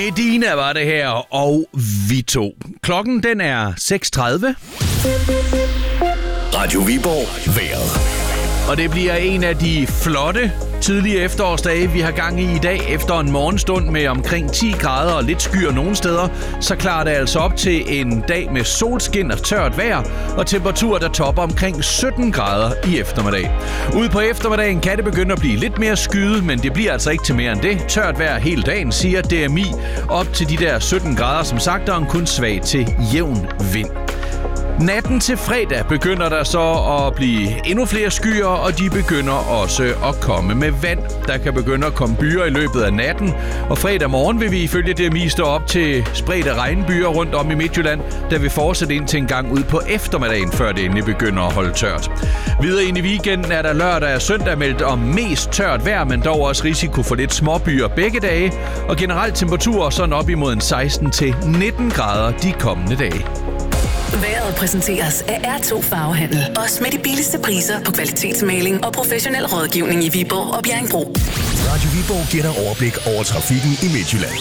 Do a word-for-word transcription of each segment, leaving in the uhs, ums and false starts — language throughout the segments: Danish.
Medina var det her, og vi to. Klokken den er seks tredive. Radio Viborg vejret. Og det bliver en af de flotte tidlige efterårsdage, vi har gang i i dag. Efter en morgenstund med omkring ti grader og lidt skyer nogle steder, så klarer det altså op til en dag med solskin og tørt vejr, og temperaturer, der topper omkring sytten grader i eftermiddag. Ude på eftermiddagen kan det begynde at blive lidt mere skyet, men det bliver altså ikke til mere end det. Tørt vejr hele dagen, siger D M I. Op til de der sytten grader, som sagt, og en kun svag til jævn vind. Natten til fredag begynder der så at blive endnu flere skyer, og de begynder også at komme med vand. Der kan begynde at komme byer i løbet af natten, og fredag morgen vil vi ifølge D M I stå op til spredte regnbyer rundt om i Midtjylland, der vil fortsætte ind til en gang ud på eftermiddagen, før det endelig begynder at holde tørt. Videre ind i weekenden er der lørdag og søndag meldt om mest tørt vejr, men dog også risiko for lidt småbyer begge dage, og generelt temperaturer sådan op imod en seksten til nitten grader de kommende dage. Vejret præsenteres af R to Farvehandel. Også med de billigste priser på kvalitetsmaling og professionel rådgivning i Viborg og Bjerringbro. Radio Viborg giver dig overblik over trafikken i Midtjylland.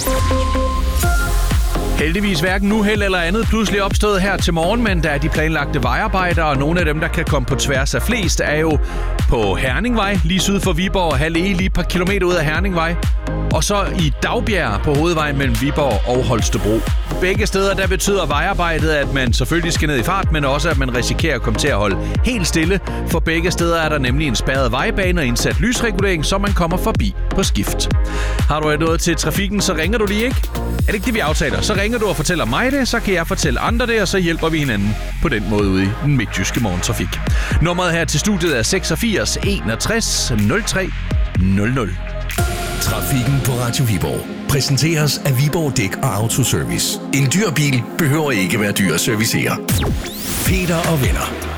Heldigvis hverken uheld eller andet pludselig opstået her til morgen, men der er de planlagte vejarbejder, og nogle af dem, der kan komme på tværs af flest, er jo på Herningvej, lige syd for Viborg, og Halle lige et par kilometer ud af Herningvej. Og så i Dagbjerg på hovedvejen mellem Viborg og Holstebro. Begge steder, der betyder vejarbejdet, at man selvfølgelig skal ned i fart, men også at man risikerer at komme til at holde helt stille. For begge steder er der nemlig en spærret vejbane og indsat lysregulering, så man kommer forbi på skift. Har du noget til trafikken, så ringer du lige, ikke? Er det ikke det, vi aftaler? Så ringer du og fortæller mig det, så kan jeg fortælle andre det, og så hjælper vi hinanden på den måde ude i den midtjyske morgentrafik. Nummeret her til studiet er seksogfirs enogtres nul tre nul nul. Trafikken på Radio Viborg præsenteres af Viborg Dæk og Autoservice. En dyr bil behøver ikke være dyr at servicere. Peter og venner.